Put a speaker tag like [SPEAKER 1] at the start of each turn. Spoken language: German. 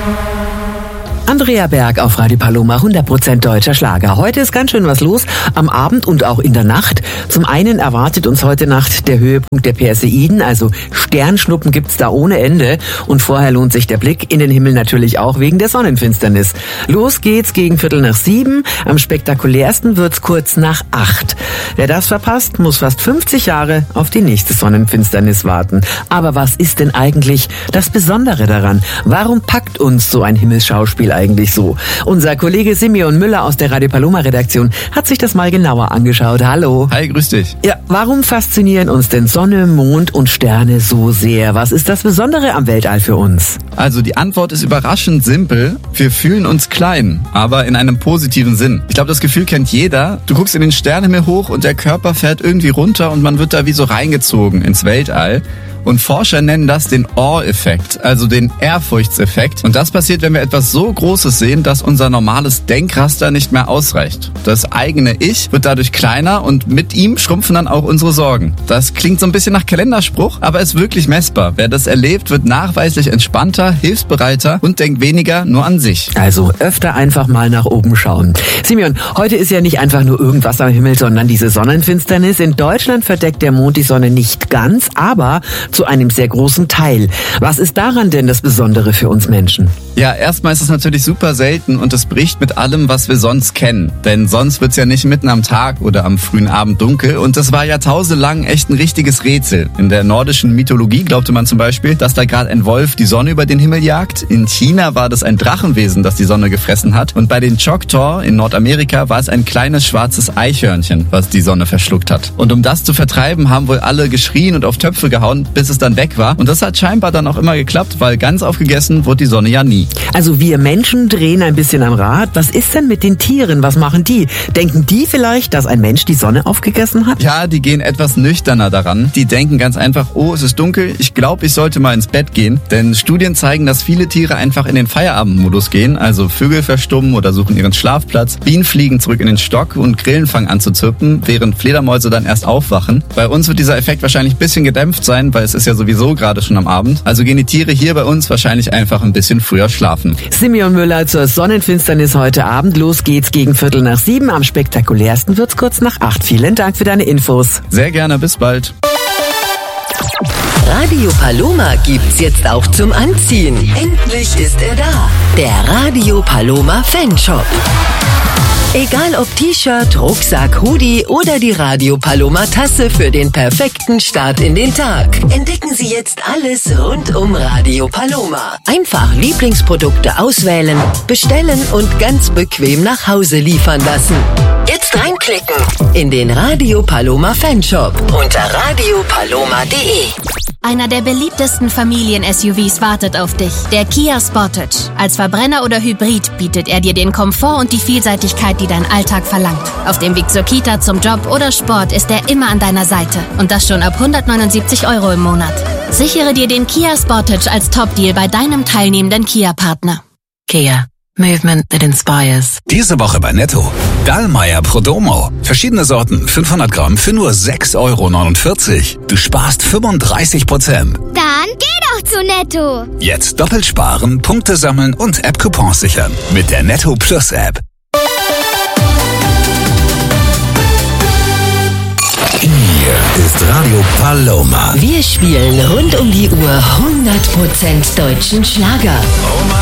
[SPEAKER 1] Andrea Berg auf Radio Paloma, 100% deutscher Schlager. Heute ist ganz schön was los, am Abend und auch in der Nacht. Zum einen erwartet uns heute Nacht der Höhepunkt der Perseiden, also Sternschnuppen gibt's da ohne Ende. Und vorher lohnt sich der Blick in den Himmel natürlich auch wegen der Sonnenfinsternis. Los geht's gegen 6:15, am spektakulärsten wird's kurz nach 8. Wer das verpasst, muss fast 50 Jahre auf die nächste Sonnenfinsternis warten. Aber was ist denn eigentlich das Besondere daran? Warum packt uns so ein Himmelsschauspiel eigentlich so? Unser Kollege Simeon Müller aus der Radio Paloma Redaktion hat sich das mal genauer angeschaut. Hallo.
[SPEAKER 2] Hi, grüß dich.
[SPEAKER 1] Ja, warum faszinieren uns denn Sonne, Mond und Sterne so sehr? Was ist das Besondere am Weltall für uns?
[SPEAKER 2] Also die Antwort ist überraschend simpel. Wir fühlen uns klein, aber in einem positiven Sinn. Ich glaube, das Gefühl kennt jeder. Du guckst in den Sternenhimmel hoch und der Körper fährt irgendwie runter und man wird da wie so reingezogen ins Weltall. Und Forscher nennen das den Awe-Effekt, also den Ehrfurchtseffekt. Und das passiert, wenn wir etwas so Großes sehen, dass unser normales Denkraster nicht mehr ausreicht. Das eigene Ich wird dadurch kleiner und mit ihm schrumpfen dann auch unsere Sorgen. Das klingt so ein bisschen nach Kalenderspruch, aber ist wirklich messbar. Wer das erlebt, wird nachweislich entspannter, hilfsbereiter und denkt weniger nur an sich.
[SPEAKER 1] Also öfter einfach mal nach oben schauen. Simeon, heute ist ja nicht einfach nur irgendwas am Himmel, sondern diese Sonnenfinsternis. In Deutschland verdeckt der Mond die Sonne nicht ganz, aber zu einem sehr großen Teil. Was ist daran denn das Besondere für uns Menschen?
[SPEAKER 2] Ja, erstmal ist es natürlich super selten und es bricht mit allem, was wir sonst kennen. Denn sonst wird's ja nicht mitten am Tag oder am frühen Abend dunkel. Und das war jahrtausendelang echt ein richtiges Rätsel. In der nordischen Mythologie glaubte man zum Beispiel, dass da gerade ein Wolf die Sonne über den Himmel jagt. In China war das ein Drachenwesen, das die Sonne gefressen hat. Und bei den Choctaw in Nordamerika war es ein kleines schwarzes Eichhörnchen, was die Sonne verschluckt hat. Und um das zu vertreiben, haben wohl alle geschrien und auf Töpfe gehauen, bis es dann weg war. Und das hat scheinbar dann auch immer geklappt, weil ganz aufgegessen wurde die Sonne ja nie.
[SPEAKER 1] Also wir Menschen drehen ein bisschen am Rad. Was ist denn mit den Tieren? Was machen die? Denken die vielleicht, dass ein Mensch die Sonne aufgegessen hat?
[SPEAKER 2] Ja, die gehen etwas nüchterner daran. Die denken ganz einfach, oh, es ist dunkel, ich glaube, ich sollte mal ins Bett gehen. Denn Studien zeigen, dass viele Tiere einfach in den Feierabendmodus gehen. Also Vögel verstummen oder suchen ihren Schlafplatz. Bienen fliegen zurück in den Stock und Grillen fangen an zu zirpen, während Fledermäuse dann erst aufwachen. Bei uns wird dieser Effekt wahrscheinlich ein bisschen gedämpft sein, weil es ist ja sowieso gerade schon am Abend. Also gehen die Tiere hier bei uns wahrscheinlich einfach ein bisschen früher schlafen.
[SPEAKER 1] Simeon Müller zur Sonnenfinsternis heute Abend. Los geht's gegen 6:15. Am spektakulärsten wird's kurz nach 8. Vielen Dank für deine Infos.
[SPEAKER 2] Sehr gerne, bis bald.
[SPEAKER 3] Radio Paloma gibt's jetzt auch zum Anziehen. Endlich ist er da. Der Radio Paloma Fanshop. Egal ob T-Shirt, Rucksack, Hoodie oder die Radio Paloma Tasse für den perfekten Start in den Tag. Entdecken Sie jetzt alles rund um Radio Paloma. Einfach Lieblingsprodukte auswählen, bestellen und ganz bequem nach Hause liefern lassen. Jetzt reinklicken in den Radio Paloma Fanshop unter radiopaloma.de.
[SPEAKER 4] Einer der beliebtesten Familien-SUVs wartet auf dich, der Kia Sportage. Als Verbrenner oder Hybrid bietet er dir den Komfort und die Vielseitigkeit, die dein Alltag verlangt. Auf dem Weg zur Kita, zum Job oder Sport ist er immer an deiner Seite. Und das schon ab 179 € im Monat. Sichere dir den Kia Sportage als Top-Deal bei deinem teilnehmenden Kia-Partner.
[SPEAKER 3] Kia. Movement that inspires.
[SPEAKER 5] Diese Woche bei Netto. Dallmayr Prodomo. Verschiedene Sorten, 500 Gramm für nur 6,49 €. Du sparst 35%.
[SPEAKER 6] Dann geh doch zu Netto.
[SPEAKER 5] Jetzt doppelt sparen, Punkte sammeln und App-Coupons sichern. Mit der Netto Plus App. Hier ist Radio Paloma.
[SPEAKER 3] Wir spielen rund um die Uhr 100% deutschen Schlager.
[SPEAKER 5] Oh